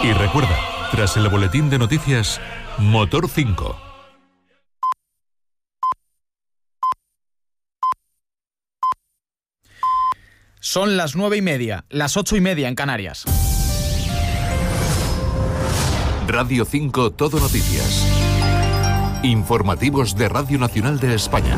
Y recuerda, tras el boletín de noticias, Motor 5. Son las 9:30, las 8:30 en Canarias. Radio 5 Todo Noticias. Informativos de Radio Nacional de España.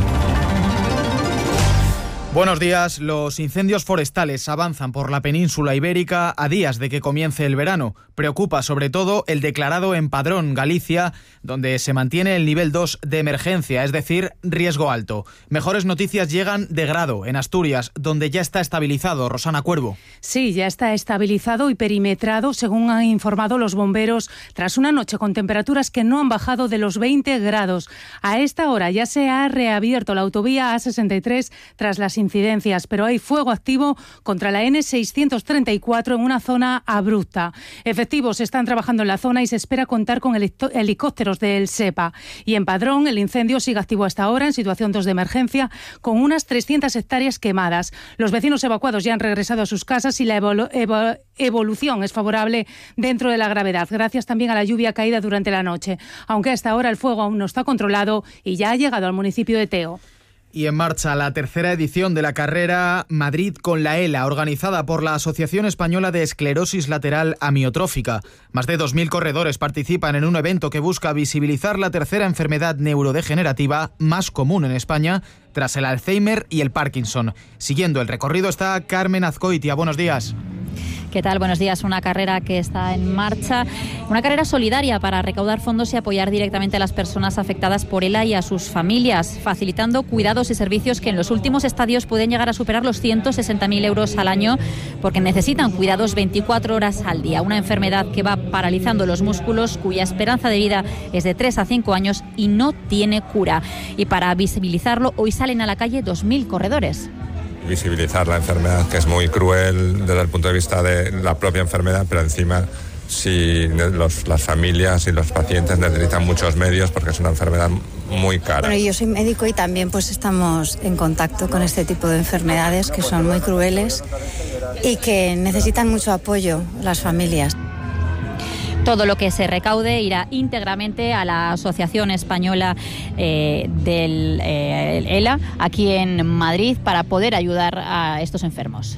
Buenos días. Los incendios forestales avanzan por la península ibérica a días de que comience el verano. Preocupa sobre todo el declarado en Padrón, Galicia, donde se mantiene el nivel 2 de emergencia, es decir, riesgo alto. Mejores noticias llegan de Grado, en Asturias, donde ya está estabilizado. Rosana Cuervo. Sí, ya está estabilizado y perimetrado, según han informado los bomberos, tras una noche con temperaturas que no han bajado de los 20 grados. A esta hora ya se ha reabierto la autovía A63 tras las incidencias, pero hay fuego activo contra la N634 en una zona abrupta. Efectivos están trabajando en la zona y se espera contar con helicópteros del SEPA. Y en Padrón el incendio sigue activo hasta ahora en situación 2 de emergencia con unas 300 hectáreas quemadas. Los vecinos evacuados ya han regresado a sus casas y la evolución es favorable dentro de la gravedad, gracias también a la lluvia caída durante la noche. Aunque hasta ahora el fuego aún no está controlado y ya ha llegado al municipio de Teo. Y en marcha la tercera edición de la carrera Madrid con la ELA, organizada por la Asociación Española de Esclerosis Lateral Amiotrófica. Más de 2.000 corredores participan en un evento que busca visibilizar la tercera enfermedad neurodegenerativa más común en España, tras el Alzheimer y el Parkinson. Siguiendo el recorrido está Carmen Azcoitia. Buenos días. ¿Qué tal? Buenos días. Una carrera que está en marcha, una carrera solidaria para recaudar fondos y apoyar directamente a las personas afectadas por ELA y a sus familias, facilitando cuidados y servicios que en los últimos estadios pueden llegar a superar los 160.000 euros al año, porque necesitan cuidados 24 horas al día. Una enfermedad que va paralizando los músculos, cuya esperanza de vida es de 3 a 5 años y no tiene cura. Y para visibilizarlo, hoy salen a la calle 2.000 corredores. Visibilizar la enfermedad, que es muy cruel desde el punto de vista de la propia enfermedad, pero encima si las familias y los pacientes necesitan muchos medios porque es una enfermedad muy cara. Bueno, yo soy médico y también pues estamos en contacto con este tipo de enfermedades que son muy crueles y que necesitan mucho apoyo las familias. Todo lo que se recaude irá íntegramente a la Asociación Española del ELA, aquí en Madrid, para poder ayudar a estos enfermos.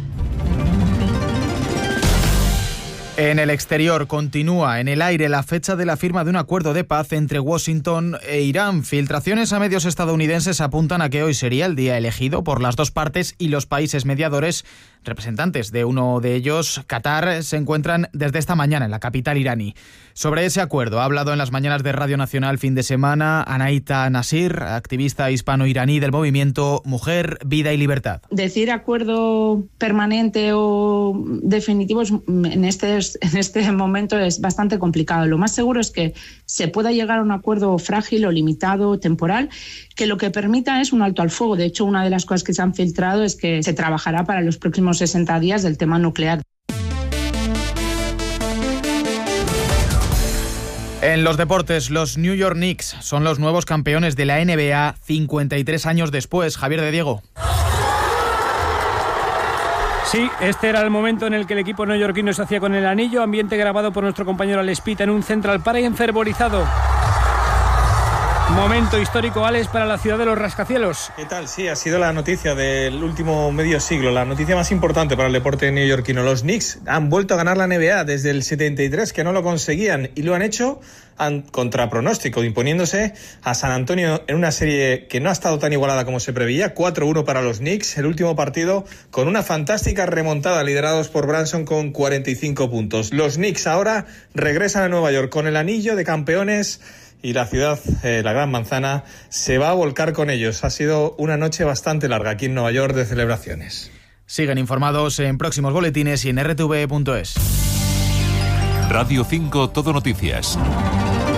En el exterior continúa en el aire la fecha de la firma de un acuerdo de paz entre Washington e Irán. Filtraciones a medios estadounidenses apuntan a que hoy sería el día elegido por las dos partes y los países mediadores. Representantes de uno de ellos, Qatar, se encuentran desde esta mañana en la capital iraní. Sobre ese acuerdo ha hablado en las mañanas de Radio Nacional fin de semana Anaita Nasir, activista hispano-iraní del movimiento Mujer, Vida y Libertad. Decir acuerdo permanente o definitivo en este momento es bastante complicado. Lo más seguro es que se pueda llegar a un acuerdo frágil o limitado, temporal, que lo que permita es un alto al fuego. De hecho, una de las cosas que se han filtrado es que se trabajará para los próximos 60 días del tema nuclear. En los deportes, los New York Knicks son los nuevos campeones de la NBA 53 años después. Javier de Diego. Sí, este era el momento en el que el equipo neoyorquino se hacía con el anillo, ambiente grabado por nuestro compañero Alex Pita en un Central Park enfervorizado. Momento histórico, Alex, para la ciudad de los rascacielos. ¿Qué tal? Sí, ha sido la noticia del último medio siglo, la noticia más importante para el deporte neoyorquino. Los Knicks han vuelto a ganar la NBA desde el 73, que no lo conseguían, y lo han hecho contra pronóstico, imponiéndose a San Antonio en una serie que no ha estado tan igualada como se preveía, 4-1 para los Knicks, el último partido con una fantástica remontada, liderados por Branson con 45 puntos. Los Knicks ahora regresan a Nueva York con el anillo de campeones y la ciudad, la Gran Manzana, se va a volcar con ellos. Ha sido una noche bastante larga aquí en Nueva York de celebraciones. Siguen informados en próximos boletines y en rtv.es. Radio 5 Todo Noticias.